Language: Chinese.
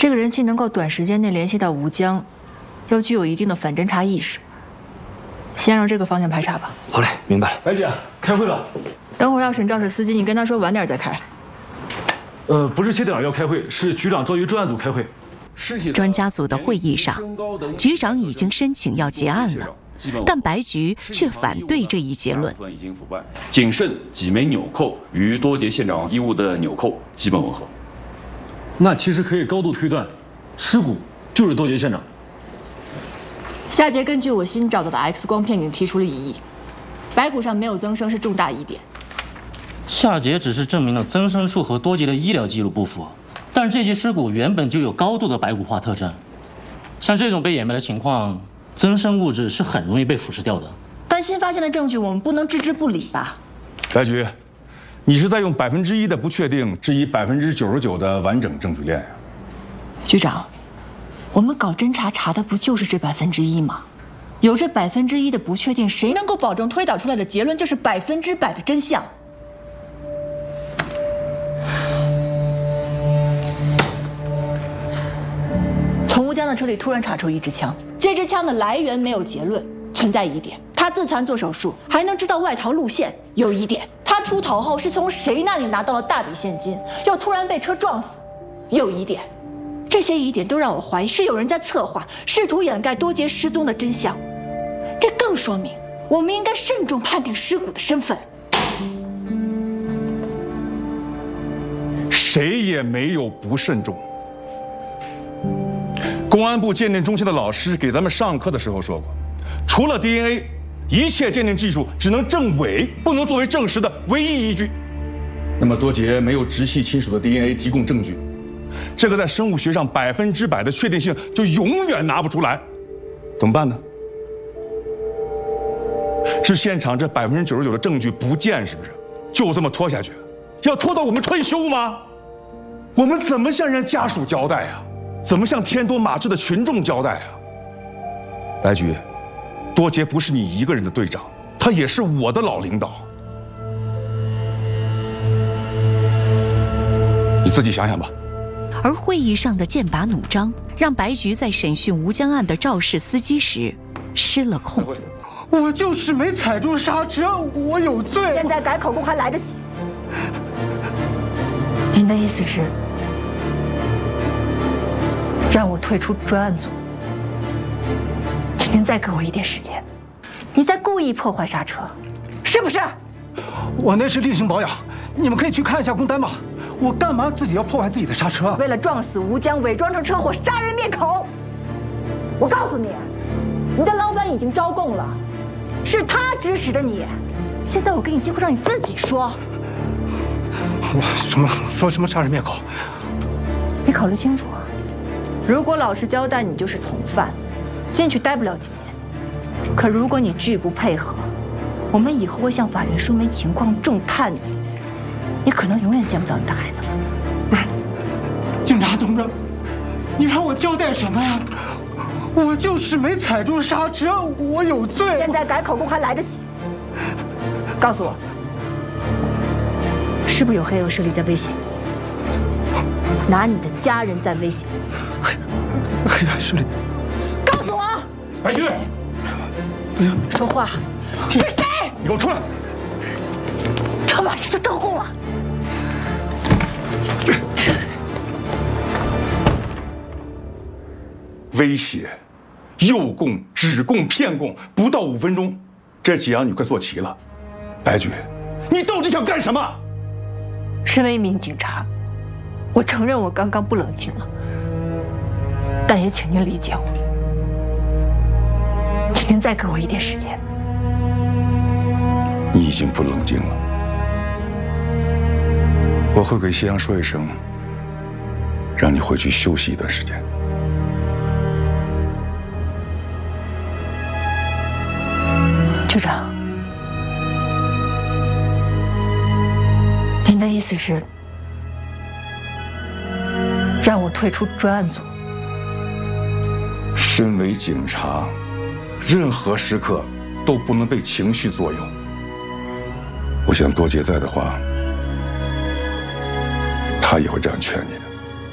这个人气能够短时间内联系到吴江，又具有一定的反侦查意识。先让这个方向排查吧。 好嘞，明白了。 白姐，开会吧。 等会儿要审肇事司机，你跟他说晚点再开。 不是7点要开会，是局长召集专案组开会。 专家组的会议上，局长已经申请要结案了，但白局却反对这一结论。 已经腐败，仅剩几枚纽扣与多杰县长衣物的纽扣基本吻合。 那其实可以高度推断，尸骨就是多杰县长。 夏杰根据我新找到的 X 光片已经提出了异议，白骨上没有增生是重大疑点。 夏杰只是证明了增生术和多杰的医疗记录不符，但这些尸骨原本就有高度的白骨化特征，像这种被掩埋的情况，增生物质是很容易被腐蚀掉的。 但新发现的证据我们不能置之不理吧？ 白局，你是在用1%的不确定质疑99%的完整证据链呀？ 局长，我们搞侦查查的不就是这1%吗？有这1%的不确定，谁能够保证推导出来的结论就是100%的真相？从吴江的车里突然查出一支枪，这支枪的来源没有结论，存在疑点。他自残做手术，还能知道外逃路线，有疑点。他出逃后是从谁那里拿到了大笔现金，又突然被车撞死，有疑点。这些疑点都让我怀疑是有人在策划，试图掩盖多杰失踪的真相。这更说明我们应该慎重判定尸骨的身份。 谁也没有不慎重。公安部鉴定中心的老师给咱们上课的时候说过，除了 DNA， 一切鉴定技术只能证伪，不能作为证实的唯一依据。那么多杰没有直系亲属的 DNA 提供证据，这个在生物学上100%的确定性就永远拿不出来，怎么办呢？是现场这99%的证据不见，是不是？就这么拖下去，要拖到我们退休吗？我们怎么向人家属交代呀？怎么向天多马志的群众交代啊？白局，多杰不是你一个人的队长，他也是我的老领导。你自己想想吧。 而会议上的剑拔弩张，让白局在审讯吴江案的肇事司机时失了控。 我就是没踩住刹车，我有罪。 现在改口供还来得及。您的意思是？让我退出专案组，请您再给我一点时间。你在故意破坏刹车，是不是？ 我那是例行保养，你们可以去看一下工单嘛。我干嘛自己要破坏自己的刹车？ 为了撞死吴江，伪装成车祸，杀人灭口。我告诉你，你的老板已经招供了，是他指使的你。现在我给你机会，让你自己说。 我说什么杀人灭口？ 你考虑清楚啊！如果老实交代，你就是从犯，进去待不了几年。可如果你拒不配合，我们以后会向法院说明情况，重判你，你可能永远见不到你的孩子了。 不是，警察同志，你让我交代什么呀？我就是没踩住刹车，我有罪。 现在改口供还来得及。告诉我，是不是有黑恶势力在威胁你？拿你的家人在威胁你？ 黑暗势力， 告诉我， 白局， 说话，是谁？ 你给我出来！ 这马上就招供了。 威胁、诱供、指供、骗供，不到5分钟，这几样你快做齐了。白局，你到底想干什么？ 身为一名警察，我承认我刚刚不冷静了。但也请您理解我，请您再给我一点时间。 你已经不冷静了，我会给谢阳说一声，让你回去休息一段时间。 局长，您的意思是让我退出专案组？ 身为警察，任何时刻都不能被情绪左右。我想多杰在的话，他也会这样劝你的。